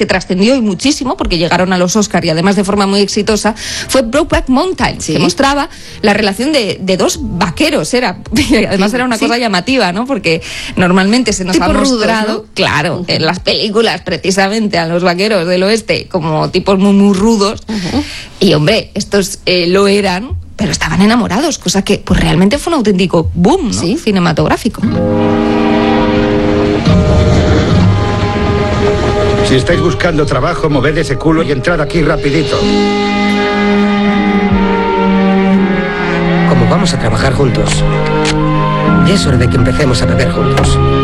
que trascendió y muchísimo, porque llegaron a los Oscar y además de forma muy exitosa, fue Brokeback Mountain, que mostraba la relación de dos vaqueros, además era una cosa llamativa, ¿no? Porque normalmente se nos ha mostrado, rudos, ¿no? Claro, en las películas precisamente a los vaqueros del oeste como tipos muy muy rudos, y hombre, estos lo eran, pero estaban enamorados, cosa que pues realmente fue un auténtico boom, ¿no? Cinematográfico. Si estáis buscando trabajo, moved ese culo y entrad aquí rapidito. Como vamos a trabajar juntos, ya es hora de que empecemos a beber juntos.